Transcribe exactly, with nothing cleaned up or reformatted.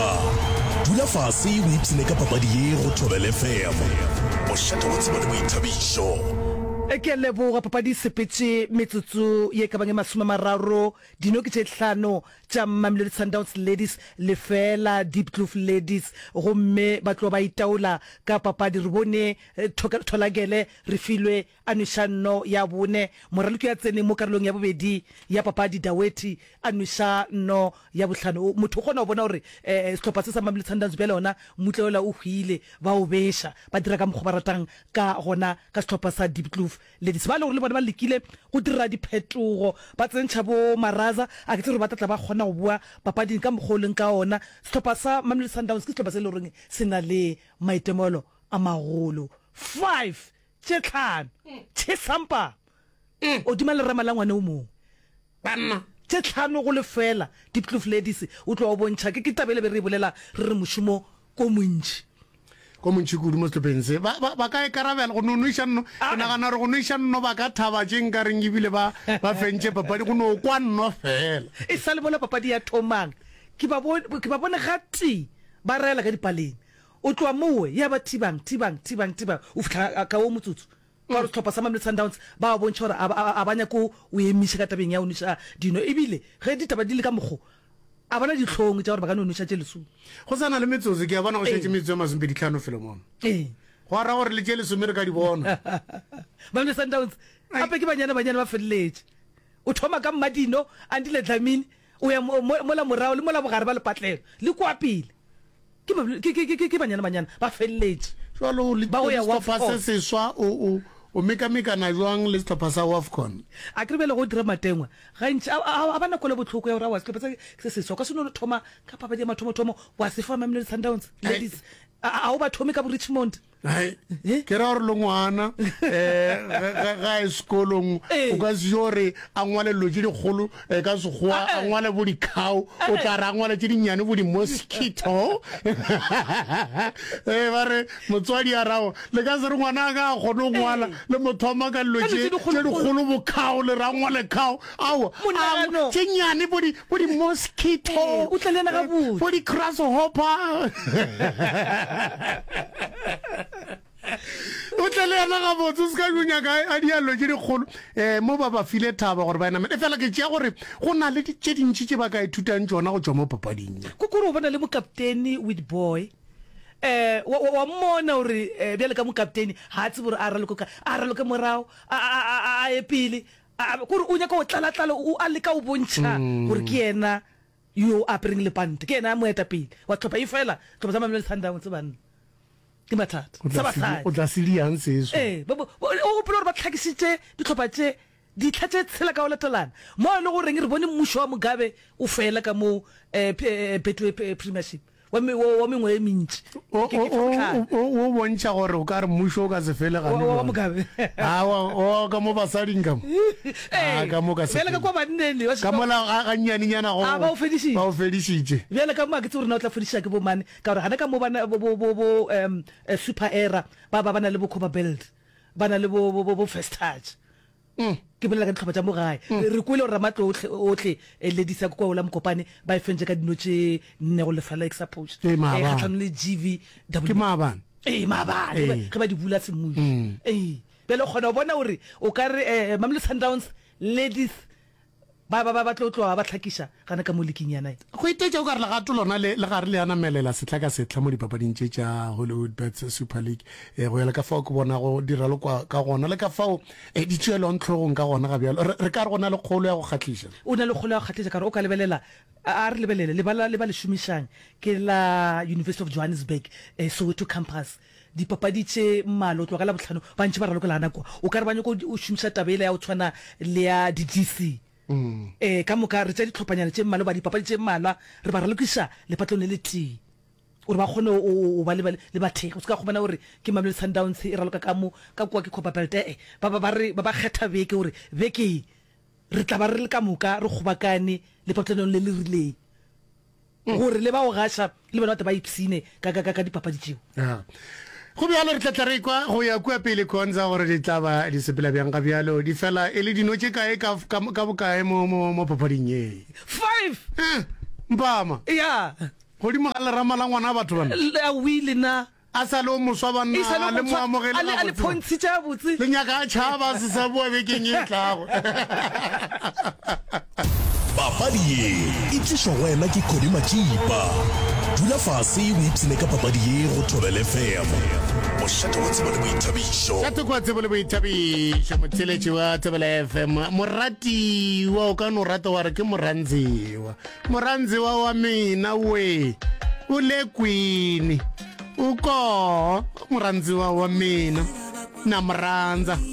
setšhaba dula fase o ipsene ka papadi ye go Thobela F M mošate wa tseba le boithabišo e ke leboga papadi sepetse metsotso ye ka bange masome mararo dino ke tše hlano tša Mamelodi Sundowns ladies lefela Deep Kloof ladies gomme ba tlo ba itaola ka papadi re bone tholagele re filwe anušano ya bone moralo ke ya tsene mo karolong ya bobedi ya papadi Daweti anušano ya bohlano motho gona o bona gore sehlopha se sa Mamelodi Sundowns bele ona mutleola o hwile ba o besha ba dira ka mokgwa ba ratang ka gona ka sehlopha sa Deep Kloof ladies ba le gore le bona ba lekile go dira diphetogo ba tsentšha bo Maraza a ke tsere ba tla ba kgona go bua papading ka mogoleng ka ona sehlopha sa Mamelodi Sundowns ke sehlopha se le reng se na le maitemolo a magolo five tše tlhano tše sampa o dima le rama la ngwane o mongwe banna tše tlhano go lefela Deep Kloof ladies o tlo o bontšha ke ke tabele be re bolela re re mošomo ko montši ko montši kudu mo sehlopeng se ba ba ka ikarabela go nonoiša nno ke nagana gore go noiša nno ba ka thaba tše nka reng ebile ba ba fentše papadi go no kwa nno fela e sa le bona papadi ya thomang ke ba bone ke ba bone gati ba reela ka dipaleng o tloa mowe ya ba tibang tibang tibang tibang o fitlha ka o motsotso ba re sehlopha sa Mamelodi Sundowns ba ba bontšha gore a banya ko o emiša ka tabeng ya o noša dino ebile ge ditaba di le ka mokgo a bona ditlhong tša gore ba ka no noša tše lesome go sana le metsotso ke a bona go šetse metsotso ya masomepedi tlhano felo mono ee go ara gore le tše lesome re ka di bona Mamelodi Sundowns gape ke banyana banyana ba feleletše o thoma ka Mmadino Andile Dlamini o ya mola morao le mola bogare ba lepatlelo le kwa pele ke banyana banyana ba feleletše jalo le sehlopha se seswa o o mekamekana jwang le sehlopha sa WAFCON a ke bele go dira matengwa gantši a bana kole botlhoko ya gore wa sehlopha se seswa ka se no thoma ka papadi ya mathomo-thomo wa sefa Mamelodi Sundowns ladies a o ba thome ka bo Richmond ke ra gore le ngwana um ga e sekolong o ka se gore a ngwale lo tse dikgolo ka sekgowa a ngwale bo dikhao o tla re a ngwale tse dinnyane bo di-mosquito e ba re motswadi a rao le ka se re ngwana a ka a kgone o ngwala le mothoma ka dilo tse dikgolo bokhao le ra ngwale khao ao tse nnyane bo di-mosquito bo di-grasshopper o tlele yana ga botse se ka junyaka a dialo tše dikgolo um mo ba ba file thaba gore ba enamele e fela ke tšea gore go na le tše dintši tše ba ka ithutang tsona go tšwa mo papading ko kore o bona le mokaptene Witboy eh wa mmona gore bjale ka mokaptene ga a tsebe gore a raloke morago a e pele kore o nyaka go tlala-tlala a leka o bontšha gore ke yena yo apereng lepante ke yena moeta pele wa tlhopha e fela tlhopha sa Mamelodi Sundowns banna ke mathata sa basadi o tla se diang seso eh o gopola gore ba tlhakisitše ditlhopha tše di tlhatše tshela ka o latelana mo e le goreng re bone mmušo wa Mugabe o fela ka mo Betway Premiership wa mengwe e mentši o bontšha gore o ka re mmušo o ka se fele wa Mugabe o ka mo basading ka mo ka mo ka se fela ka kwa banneng ka mola ga nnyaninyana go ba o fedišitše ba o fedišitše bjale ka mo a ke tse gore na o tla fediša ke bomane ka gore gana ka mo bana bo Super Era ba ba bana le bo Copperbelt bana le bo First Touch ke bolela ka ditlhopha tša mo gae re kwele gore ramatlo otlhe ledisa ko kwa ola mokopane ba e fentse ka dino tše nne go lefala exapost kgatlhano le G V ke maabane ee maabane ge ba di bula semmuso ee pele o kgona go bona gore o ka re Mamelodi Sundowns ladies ba ba ba tlo tloa ba tlhakiša gana ka mo leking yana go itetša o ka re legato lona le gare le yanamelela setla ka setla mo dipapading tše tša Hollywood Bets Super League go ya le ka fao ke bona go dira le ka gona le ka fao di tšeelwang tlhogong ka gona ga bjalo re ka re go na le kgolo ya go kgatliša o na le kgolo ya go kgatliša ka gore o ka lebelela a re lebelele le ba le šomišang ke la University of Johannesburg Soweto campus dipapadi tše mmalo o tloga la botlhano ba ntše ba ralokola nako o ka re ba nyako o šomiša tabele ya o tshwana le ya di-D C eh ka moka re tša ditlhophanyana tše mmalo ba dipapadi tše mmalwa re ba ralokiša lepatlong le tee gore ba kgone o ba le bathegi o se ka go bona gore ke Mamelodi Sundowns e raloka ka mo ka kwa ke Copperbelt e ba ba kgetha beke gore beke re tla ba re le ka moka re kgobakane lepatlong le le rileng gore le ba o gaša le bona ba ipsine ka dipapadi tšeo go bjalo re tlatla re kwa go ya kwa pele khonza gore di tla ba di sepela bjang ka bjalo di fela e le dino tše kae ka bokae mo papading ye five mpama ya godimo ga lerama la ngwana batho bana a wile na a sa le o moswa banna le mo amogele a le pontshitse a botse le nyaka a tšhaba se sa bua bekeng e tlago papadi ye e tlišwa go wena ke Khodi Makipa dula fase o ipsene ka papadi ye go Thobela F M mošate wa tsebo le boithabišo šate kwa tsebo le boithabišo motheletši wa Thobela F M morati wa o ka no rata wa re ke Moranziwa Moranziwa wa mina we o le kwini u ko Moranziwa wa mina na Moranza